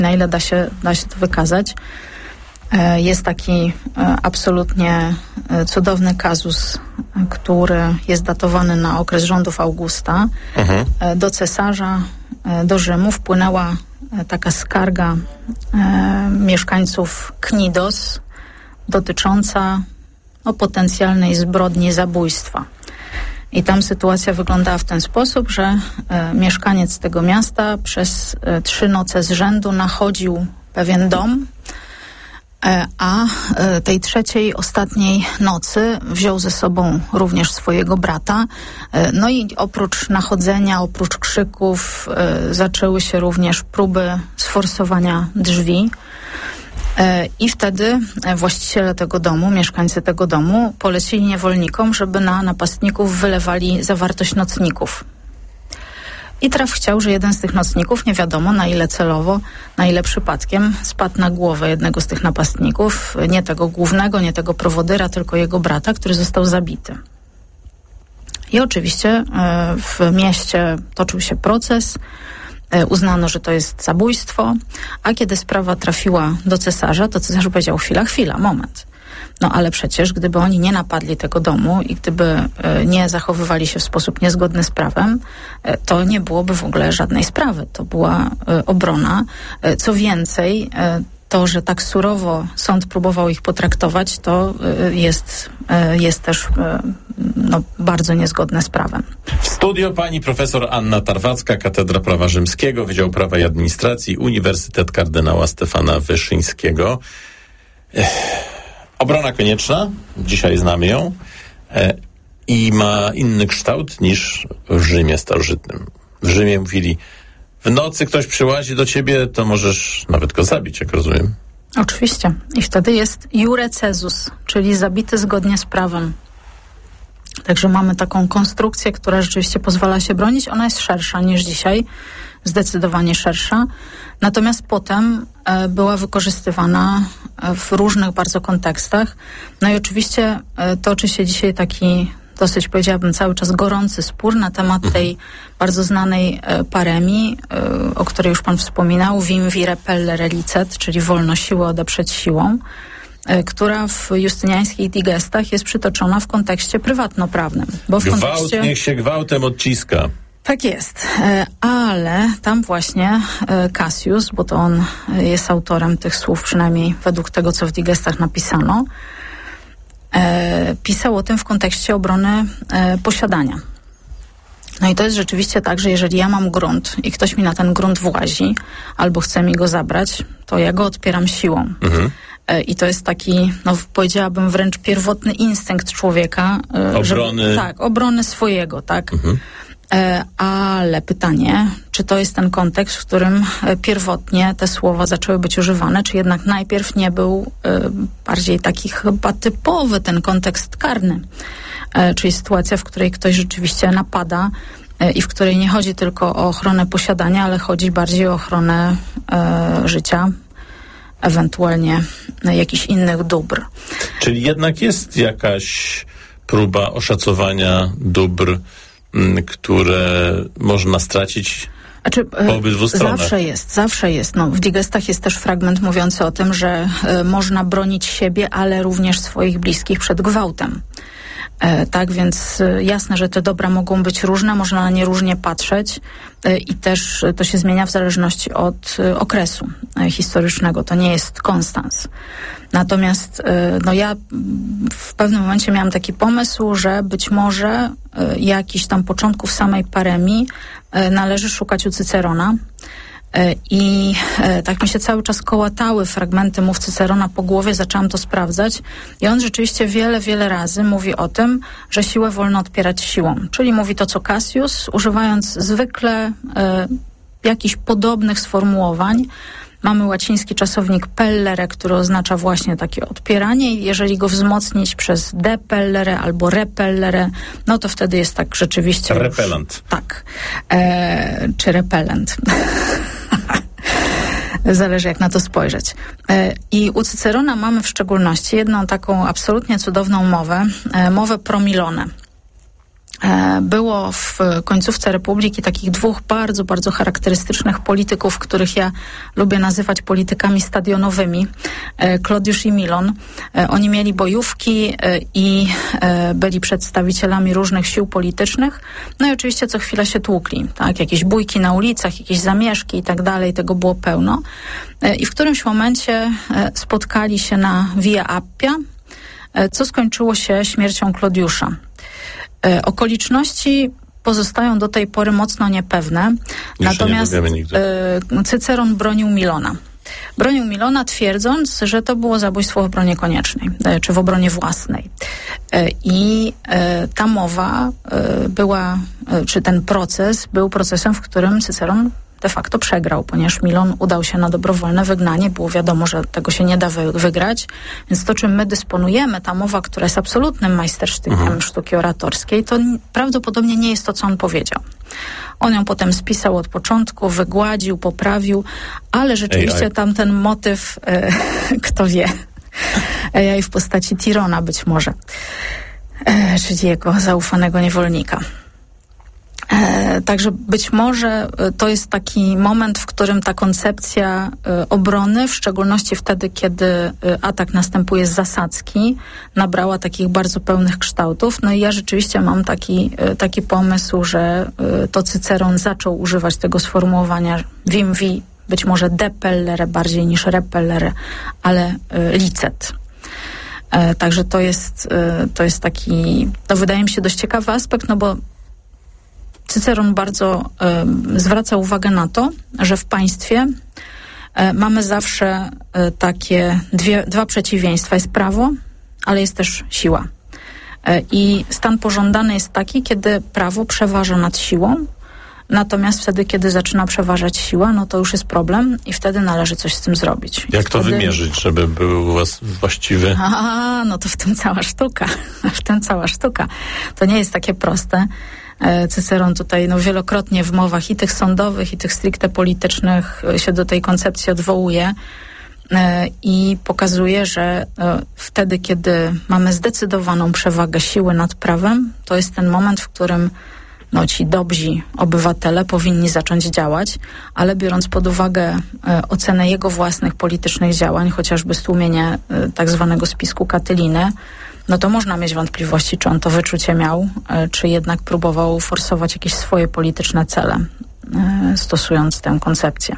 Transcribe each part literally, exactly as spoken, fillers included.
Na ile da się, da się to wykazać. Jest taki absolutnie cudowny kazus, który jest datowany na okres rządów Augusta. Mhm. Do cesarza, do Rzymu wpłynęła taka skarga mieszkańców Knidos dotycząca no, potencjalnej zbrodni zabójstwa. I tam sytuacja wyglądała w ten sposób, że e, mieszkaniec tego miasta przez e, trzy noce z rzędu nachodził pewien dom, e, a e, tej trzeciej, ostatniej nocy wziął ze sobą również swojego brata. E, no i oprócz nachodzenia, oprócz krzyków e, zaczęły się również próby sforsowania drzwi. I wtedy właściciele tego domu, mieszkańcy tego domu polecili niewolnikom, żeby na napastników wylewali zawartość nocników. I traf chciał, że jeden z tych nocników, nie wiadomo na ile celowo, na ile przypadkiem, spadł na głowę jednego z tych napastników, nie tego głównego, nie tego prowodyra, tylko jego brata, który został zabity. I oczywiście w mieście toczył się proces. Uznano, że to jest zabójstwo, a kiedy sprawa trafiła do cesarza, to cesarz powiedział: chwila, chwila, moment. No ale przecież gdyby oni nie napadli tego domu i gdyby nie zachowywali się w sposób niezgodny z prawem, to nie byłoby w ogóle żadnej sprawy. To była obrona. Co więcej, to, że tak surowo sąd próbował ich potraktować, to jest, jest też no, bardzo niezgodne z prawem. W studio pani profesor Anna Tarwacka, Katedra Prawa Rzymskiego, Wydział Prawa i Administracji, Uniwersytet Kardynała Stefana Wyszyńskiego. Ech, obrona konieczna, dzisiaj znamy ją, e, i ma inny kształt niż w Rzymie starożytnym. W Rzymie mówili: w nocy ktoś przyłazi do ciebie, to możesz nawet go zabić, jak rozumiem. Oczywiście. I wtedy jest iure caesus, czyli zabity zgodnie z prawem. Także mamy taką konstrukcję, która rzeczywiście pozwala się bronić. Ona jest szersza niż dzisiaj, zdecydowanie szersza. Natomiast potem e, była wykorzystywana w różnych bardzo kontekstach. No i oczywiście e, toczy się dzisiaj taki dosyć, powiedziałabym, cały czas gorący spór na temat tej bardzo znanej e, paremii, e, o której już pan wspominał, vim vi repellere licet, czyli wolno siłę odeprzeć siłą, e, która w justyniańskich digestach jest przytoczona w kontekście prywatnoprawnym. Bo w Gwałt kontekście... niech się gwałtem odciska. Tak jest, e, ale tam właśnie e, Cassius, bo to on jest autorem tych słów, przynajmniej według tego, co w digestach napisano, E, pisał o tym w kontekście obrony e, posiadania. No i to jest rzeczywiście tak, że jeżeli ja mam grunt i ktoś mi na ten grunt włazi albo chce mi go zabrać, to ja go odpieram siłą. Mhm. E, I to jest taki, no powiedziałabym wręcz pierwotny instynkt człowieka. E, obrony. Żeby, tak, obrony swojego, tak. Mhm. E, ale pytanie, czy to jest ten kontekst, w którym e, pierwotnie te słowa zaczęły być używane, czy jednak najpierw nie był e, bardziej taki chyba typowy ten kontekst karny, e, czyli sytuacja, w której ktoś rzeczywiście napada e, i w której nie chodzi tylko o ochronę posiadania, ale chodzi bardziej o ochronę e, życia, ewentualnie e, jakichś innych dóbr. Czyli jednak jest jakaś próba oszacowania dóbr, które można stracić Znaczy, po obydwu stronach. Zawsze jest, zawsze jest. No, w digestach jest też fragment mówiący o tym, że y, można bronić siebie, ale również swoich bliskich przed gwałtem. E, tak, więc y, jasne, że te dobra mogą być różne, można na nie różnie patrzeć y, i też y, to się zmienia w zależności od y, okresu y, historycznego. To nie jest konstans. Natomiast y, no ja w pewnym momencie miałam taki pomysł, że być może y, jakichś tam początków samej paremii y, należy szukać u Cycerona. I tak mi się cały czas kołatały fragmenty mów Cycerona po głowie, zaczęłam to sprawdzać i on rzeczywiście wiele, wiele razy mówi o tym, że siłę wolno odpierać siłą. Czyli mówi to, co Cassius, używając zwykle y, jakichś podobnych sformułowań. Mamy łaciński czasownik pellere, który oznacza właśnie takie odpieranie i jeżeli go wzmocnić przez depellere albo repellere, no to wtedy jest tak rzeczywiście... Repellant. Już, tak. E, czy repellent. Zależy, jak na to spojrzeć. E, I u Cycerona mamy w szczególności jedną taką absolutnie cudowną mowę, e, mowę promilone. Było w końcówce Republiki takich dwóch bardzo, bardzo charakterystycznych polityków, których ja lubię nazywać politykami stadionowymi, Klodiusz i Milon. Oni mieli bojówki i byli przedstawicielami różnych sił politycznych, no i oczywiście co chwilę się tłukli, tak? Jakieś bójki na ulicach, jakieś zamieszki i tak dalej, tego było pełno. I w którymś momencie spotkali się na Via Appia, co skończyło się śmiercią Klodiusza. Okoliczności pozostają do tej pory mocno niepewne, Już natomiast nie Cyceron bronił Milona. Bronił Milona, twierdząc, że to było zabójstwo w obronie koniecznej, czy w obronie własnej. I ta mowa była, czy ten proces był procesem, w którym Cyceron de facto przegrał, ponieważ Milon udał się na dobrowolne wygnanie. Było wiadomo, że tego się nie da wy- wygrać. Więc to, czym my dysponujemy, ta mowa, która jest absolutnym majstersztykiem mhm. sztuki oratorskiej, to n- prawdopodobnie nie jest to, co on powiedział. On ją potem spisał od początku, wygładził, poprawił, ale rzeczywiście A I. tamten motyw, e, kto wie, A I w postaci Tirona być może, e, czyli jego zaufanego niewolnika. E, także być może to jest taki moment, w którym ta koncepcja e, obrony, w szczególności wtedy, kiedy e, atak następuje z zasadzki, nabrała takich bardzo pełnych kształtów. No i ja rzeczywiście mam taki, e, taki pomysł, że e, to Cyceron zaczął używać tego sformułowania vim vi, być może depellere bardziej niż repellere, ale e, licet. E, także to jest, e, to jest taki, to wydaje mi się dość ciekawy aspekt, no bo Cyceron bardzo y, zwraca uwagę na to, że w państwie y, mamy zawsze y, takie dwie, dwa przeciwieństwa. Jest prawo, ale jest też siła. Y, I stan pożądany jest taki, kiedy prawo przeważa nad siłą, natomiast wtedy, kiedy zaczyna przeważać siła, no to już jest problem i wtedy należy coś z tym zrobić. Jak I to wtedy... wymierzyć, żeby był u was właściwy? A, no to w tym cała sztuka. W tym cała sztuka. To nie jest takie proste. Cyceron tutaj no, wielokrotnie w mowach i tych sądowych, i tych stricte politycznych się do tej koncepcji odwołuje i pokazuje, że wtedy, kiedy mamy zdecydowaną przewagę siły nad prawem, to jest ten moment, w którym no, ci dobrzy obywatele powinni zacząć działać, ale biorąc pod uwagę ocenę jego własnych politycznych działań, chociażby stłumienie tak zwanego spisku Katyliny, no to można mieć wątpliwości, czy on to wyczucie miał, czy jednak próbował forsować jakieś swoje polityczne cele, stosując tę koncepcję.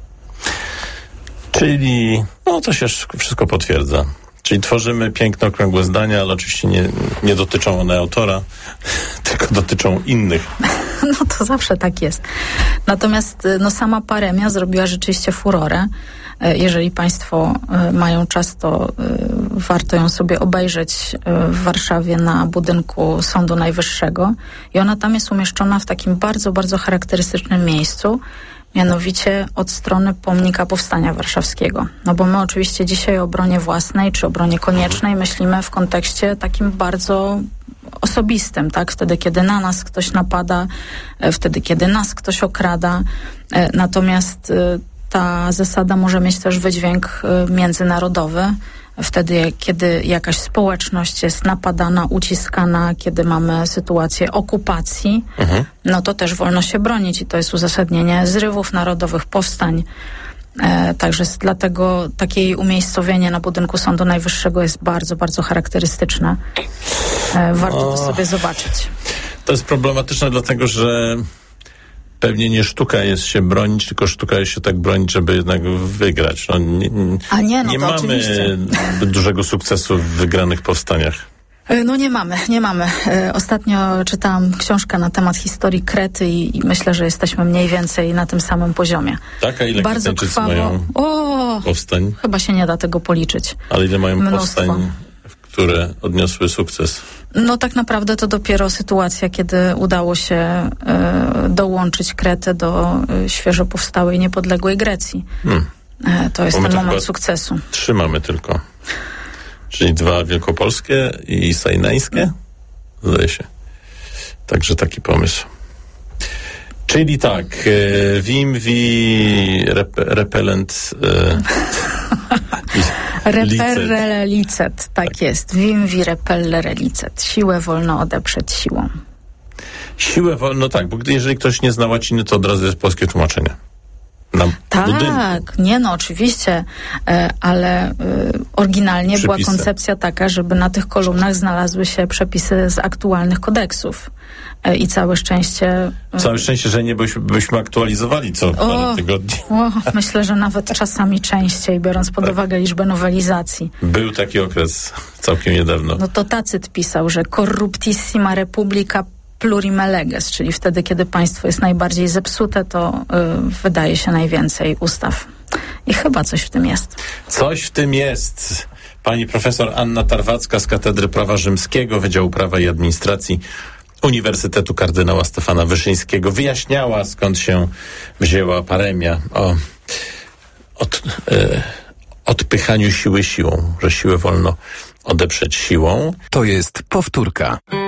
Czyli, no to się wszystko potwierdza. Czyli tworzymy piękne, okrągłe zdania, ale oczywiście nie, nie dotyczą one autora, tylko dotyczą innych. No to zawsze tak jest. Natomiast no, sama paremia zrobiła rzeczywiście furorę. Jeżeli Państwo mają czas, to warto ją sobie obejrzeć w Warszawie na budynku Sądu Najwyższego. I ona tam jest umieszczona w takim bardzo, bardzo charakterystycznym miejscu, mianowicie od strony pomnika Powstania Warszawskiego. No bo my oczywiście dzisiaj o obronie własnej czy obronie koniecznej myślimy w kontekście takim bardzo osobistym, tak? Wtedy, kiedy na nas ktoś napada, wtedy, kiedy nas ktoś okrada. Natomiast ta zasada może mieć też wydźwięk międzynarodowy. Wtedy, kiedy jakaś społeczność jest napadana, uciskana, kiedy mamy sytuację okupacji, mhm. no to też wolno się bronić i to jest uzasadnienie zrywów narodowych, powstań. E, także dlatego takie jej umiejscowienie na budynku Sądu Najwyższego jest bardzo, bardzo charakterystyczne. E, warto o, to sobie zobaczyć. To jest problematyczne, dlatego że pewnie nie sztuka jest się bronić, tylko sztuka jest się tak bronić, żeby jednak wygrać. No, nie, A nie, no nie to mamy oczywiście. dużego sukcesu w wygranych powstaniach. No nie mamy, nie mamy. Ostatnio czytałam książkę na temat historii Krety i, i myślę, że jesteśmy mniej więcej na tym samym poziomie. Tak, a ile Bardzo krwawo. mają o, powstań? Chyba się nie da tego policzyć. Ale ile mają Mnóstwo. powstań, które odniosły sukces? No tak naprawdę to dopiero sytuacja, kiedy udało się y, dołączyć Kretę do y, świeżo powstałej, niepodległej Grecji. Hmm. Y, to jest Bo ten moment sukcesu. Trzy mamy tylko. Czyli dwa wielkopolskie i sajnańskie? Zdaje się. Także taki pomysł. Czyli tak, e, vim, vi, rep, repellent, e, repellere licet, tak, tak jest. Vim, vi, repellere licet. Siłę wolno odeprzeć siłą. Siłę wolno, no tak, bo gdy, jeżeli ktoś nie zna łaciny, to od razu jest polskie tłumaczenie. Na tak, budynku. nie no, oczywiście, ale oryginalnie Przepisy. była koncepcja taka, żeby na tych kolumnach znalazły się przepisy z aktualnych kodeksów. I całe szczęście... Całe szczęście, że nie byśmy, byśmy aktualizowali co parę o, tygodni. O, myślę, że nawet czasami częściej, biorąc pod uwagę liczbę nowelizacji. Był taki okres całkiem niedawno. No to Tacyt pisał, że corruptissima republica plurime leges, czyli wtedy, kiedy państwo jest najbardziej zepsute, to y, wydaje się najwięcej ustaw. I chyba coś w tym jest. Coś w tym jest. Pani profesor Anna Tarwacka z Katedry Prawa Rzymskiego, Wydziału Prawa i Administracji Uniwersytetu Kardynała Stefana Wyszyńskiego wyjaśniała, skąd się wzięła paremia o od, e, odpychaniu siły siłą, że siłę wolno odeprzeć siłą. To jest powtórka.